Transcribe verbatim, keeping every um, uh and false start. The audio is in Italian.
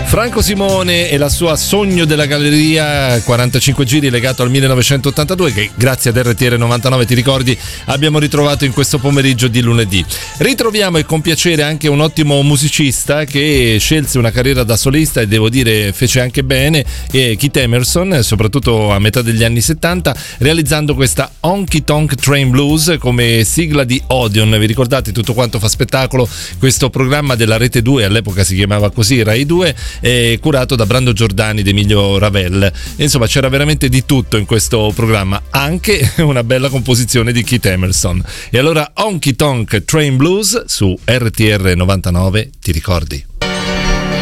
Franco Simone e la sua Sogno della Galleria, quarantacinque giri legato al millenovecentottantadue, che grazie ad R T R novantanove, ti ricordi, abbiamo ritrovato in questo pomeriggio di lunedì. Ritroviamo e con piacere anche un ottimo musicista che scelse una carriera da solista e devo dire fece anche bene, e Keith Emerson, soprattutto a metà degli anni settanta, realizzando questa Honky Tonk Train Blues come sigla di Odeon. Vi ricordate Tutto Quanto Fa Spettacolo, questo programma della Rete due, all'epoca si chiamava così, Rai due, eh, curato da Brando Giordani ed Emilio Ravel. Insomma, c'era veramente di tutto in questo programma, anche una bella composizione di Keith Emerson. E allora Honky Tonk Train Blues su R T R novantanove, ti ricordi?